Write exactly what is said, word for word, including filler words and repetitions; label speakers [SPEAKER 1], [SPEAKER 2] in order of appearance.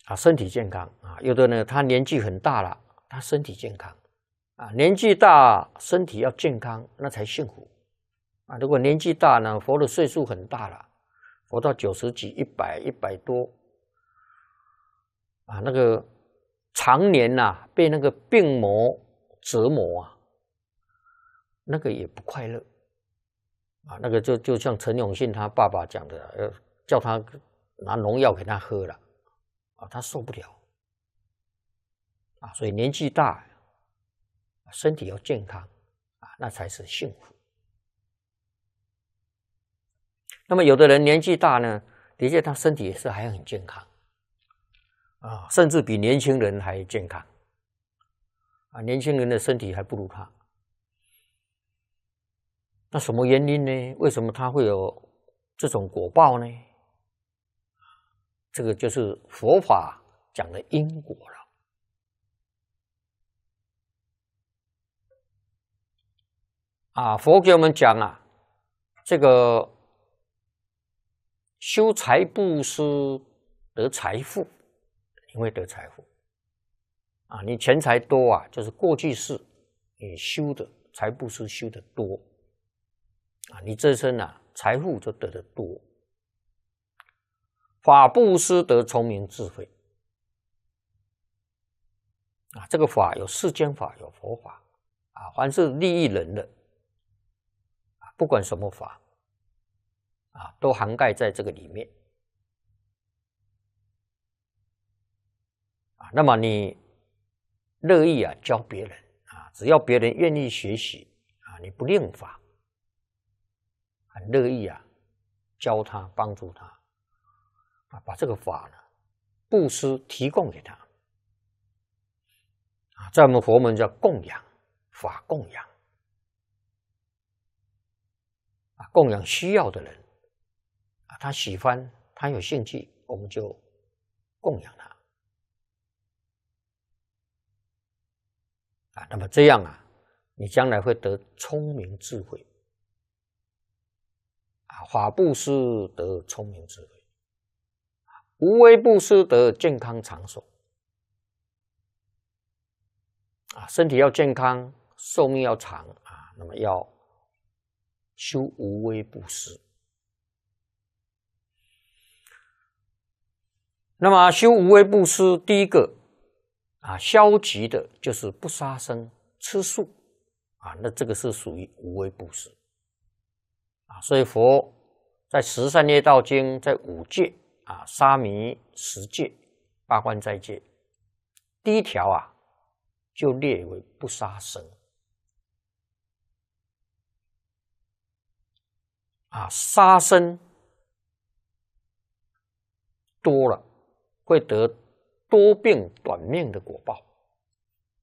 [SPEAKER 1] 啊，身体健康啊，有的呢他年纪很大了，他身体健康啊，年纪大身体要健康，那才幸福啊。如果年纪大呢，活的岁数很大了，活到九十几、一百、一百多啊，那个常年呐、啊、被那个病魔折磨啊，那个也不快乐啊。那个就就像陈永信他爸爸讲的，要叫他拿农药给他喝了。啊，他受不了啊，所以年纪大，身体要健康啊，那才是幸福。那么有的人年纪大呢，的确他身体也是还很健康啊，甚至比年轻人还健康啊，年轻人的身体还不如他。那什么原因呢？为什么他会有这种果报呢？这个就是佛法讲的因果了啊。佛给我们讲啊，这个修财布施得财富，你会得财富啊。你钱财多啊，就是过去世你修的财布施修的多啊，你这身啊财富就得的多。法布施得聪明智慧啊，这个法有世间法，有佛法啊，凡是利益人的啊，不管什么法啊，都涵盖在这个里面啊。那么你乐意啊教别人啊，只要别人愿意学习啊，你不吝法，很乐意啊教他，帮助他。把这个法呢，布施提供给他啊，在我们佛门叫供养，法供养啊，供养需要的人啊，他喜欢，他有兴趣，我们就供养他啊。那么这样啊，你将来会得聪明智慧啊，法布施得聪明智慧。无为布施得健康长寿啊，身体要健康，寿命要长啊，那么要修无为布施。那么修无为布施，第一个啊，消极的就是不杀生、吃素啊，那这个是属于无为布施啊。所以佛在十善业道经，在五戒。啊，沙弥十戒、八关斋戒，第一条啊，就列为不杀生。啊，杀生多了，会得多病短命的果报。